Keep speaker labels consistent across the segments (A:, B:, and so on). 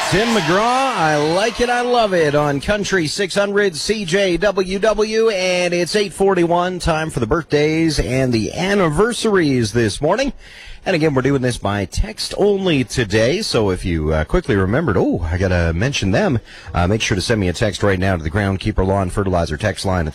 A: Tim McGraw, I like it, I love it on Country 600 CJWW, and it's 8:41, time for the birthdays and the anniversaries this morning. And again, we're doing this by text only today, so if you quickly remembered, I got to mention them, make sure to send me a text right now to the Groundkeeper Lawn Fertilizer text line at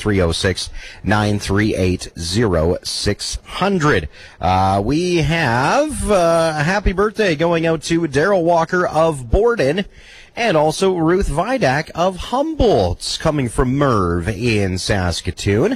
A: 306-938-0600. We have a happy birthday going out to Daryl Walker of Borden, and also Ruth Vidak of Humboldt, coming from Merv in Saskatoon.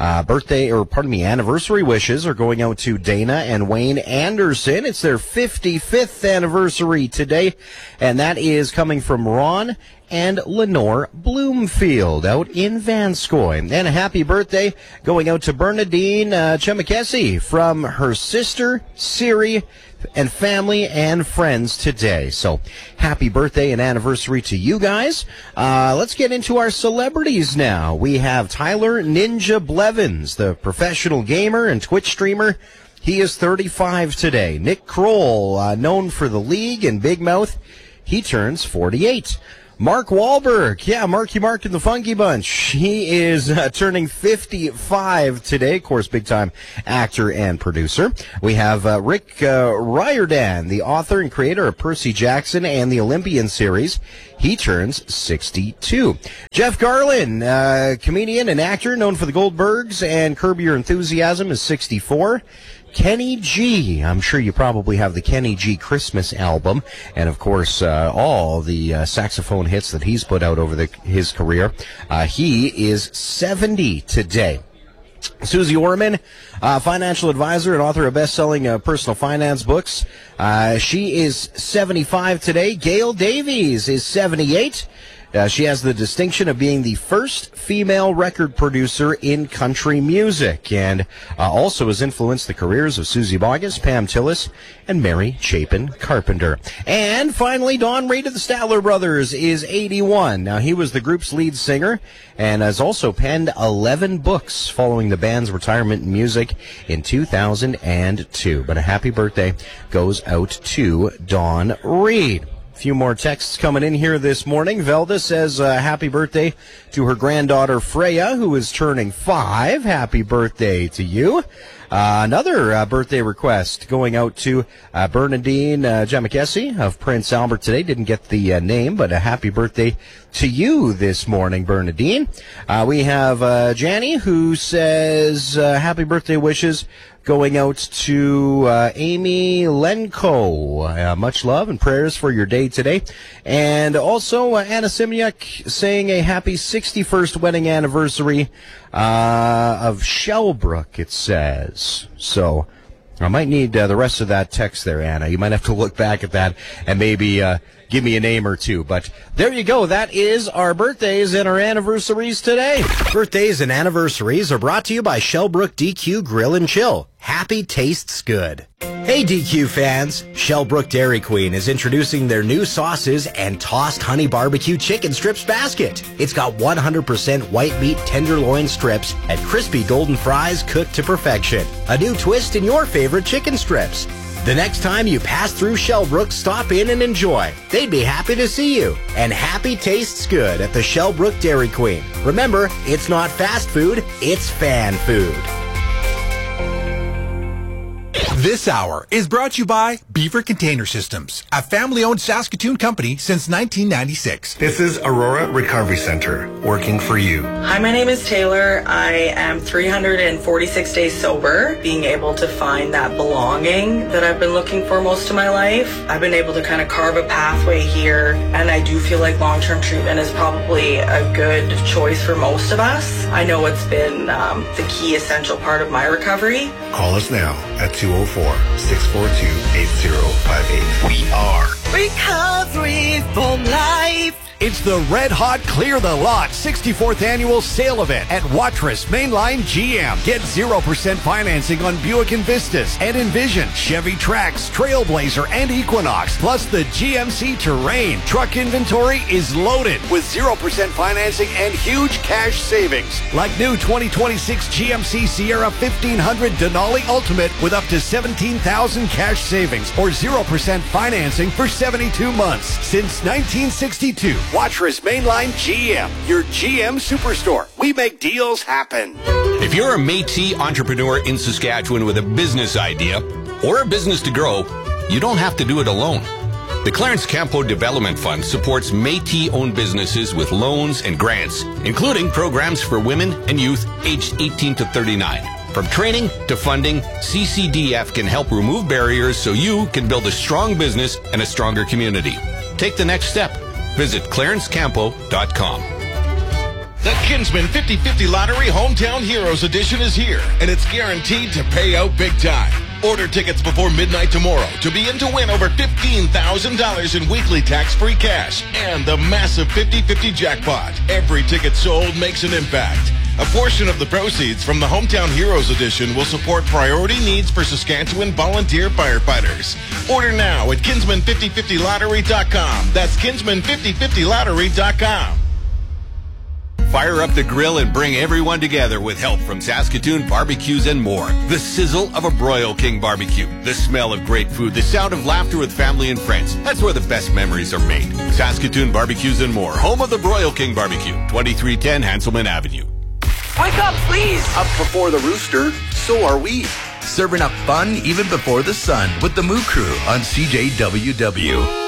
A: Anniversary wishes are going out to Dana and Wayne Anderson. It's their 55th anniversary today, and that is coming from Ron and Lenore Bloomfield out in Vanscoy. And a happy birthday going out to Bernadine Chemikesi from her sister, Siri, and family and friends today. So happy birthday and anniversary to you guys. Let's get into our celebrities now. We have Tyler Ninja Blevins, the professional gamer and Twitch streamer. He is 35 today. Nick Kroll, known for The League and Big Mouth, he turns 48. Mark Wahlberg, Marky Mark and the Funky Bunch. He is turning 55 today. Of course, big-time actor and producer. We have Rick Riordan, the author and creator of Percy Jackson and the Olympian series. He turns 62. Jeff Garlin, comedian and actor known for the Goldbergs and Curb Your Enthusiasm, is 64. Kenny G. I'm sure you probably have the Kenny G Christmas album, and of course all the saxophone hits that he's put out over his career. He is 70 today. Susie Orman, financial advisor and author of best-selling personal finance books. She is 75 today. Gail Davies is 78. She has the distinction of being the first female record producer in country music, and also has influenced the careers of Susie Boggess, Pam Tillis, and Mary Chapin Carpenter. And finally, Don Reid of the Statler Brothers is 81. Now, he was the group's lead singer and has also penned 11 books following the band's retirement in music in 2002. But a happy birthday goes out to Don Reid. A few more texts coming in here this morning. Velda says happy birthday to her granddaughter Freya, who is turning 5. Happy birthday to you. Another birthday request going out to Bernadine Jamikesi of Prince Albert today. Didn't get the name, but a happy birthday to you this morning, Bernadine. We have Janny, who says happy birthday wishes going out to Amy Lenko. Much love and prayers for your day today. And also Anna Simniak saying a happy 61st wedding anniversary of Shellbrook, it says. So I might need the rest of that text there, Anna. You might have to look back at that and maybe give me a name or two. But there you go. That is our birthdays and our anniversaries today. Birthdays and anniversaries are brought to you by Shellbrook DQ Grill and Chill. Happy tastes good. Hey DQ fans, Shellbrook Dairy Queen is introducing their new sauces and tossed honey barbecue chicken strips basket. It's got 100% white meat tenderloin strips and crispy golden fries cooked to perfection. A new twist in your favorite chicken strips. The next time you pass through Shellbrook, stop in and enjoy. They'd be happy to see you. And happy tastes good at the Shellbrook Dairy Queen. Remember, it's not fast food, it's fan food.
B: This hour is brought to you by Beaver Container Systems, a family-owned Saskatoon company since 1996.
C: This is Aurora Recovery Center, working for you.
D: Hi, my name is Taylor. I am 346 days sober, being able to find that belonging that I've been looking for most of my life. I've been able to kind of carve a pathway here, and I do feel like long-term treatment is probably a good choice for most of us. I know it's been the key essential part of my recovery.
C: Call us now at 204-642-8058. We are
E: Recovery from Life.
F: If
E: It's the Red Hot Clear the Lot 64th Annual Sale Event at Watrous Mainline GM. Get 0% financing on Buick Envistas and Envision, Chevy Trax, Trailblazer, and Equinox, plus the GMC Terrain. Truck inventory is loaded with 0% financing and huge cash savings. Like new 2026 GMC Sierra 1500 Denali Ultimate with up to $17,000 cash savings or 0% financing for 72 months. Since 1962, Watrous Mainline GM, your GM superstore. We make deals happen.
F: If you're a Métis entrepreneur in Saskatchewan with a business idea or a business to grow, you don't have to do it alone. The Clarence Campo Development Fund supports Métis-owned businesses with loans and grants, including programs for women and youth aged 18 to 39. From training to funding, CCDF can help remove barriers so you can build a strong business and a stronger community. Take the next step. Visit clarencecampo.com.
G: The Kinsman 50/50 Lottery Hometown Heroes Edition is here, and it's guaranteed to pay out big time. Order tickets before midnight tomorrow to be in to win over $15,000 in weekly tax-free cash and the massive 50/50 jackpot. Every ticket sold makes an impact. A portion of the proceeds from the Hometown Heroes Edition will support priority needs for Saskatchewan volunteer firefighters. Order now at Kinsman5050lottery.com. That's Kinsman5050lottery.com.
F: Fire up the grill and bring everyone together with help from Saskatoon Barbecues and More. The sizzle of a Broil King barbecue, the smell of great food, the sound of laughter with family and friends. That's where the best memories are made. Saskatoon Barbecues and More, home of the Broil King barbecue, 2310 Hanselman Avenue.
H: Wake up, please!
I: Up before the rooster, so are we. Serving up fun even before the sun with the Moo Crew on CJWW.